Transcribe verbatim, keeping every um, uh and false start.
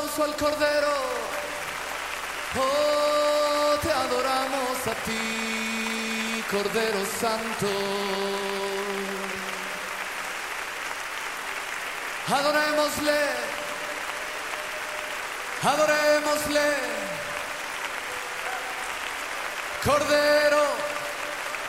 aplauso al Cordero. Oh, te adoramos a ti, Cordero Santo. Adorémosle, adorémosle, Cordero.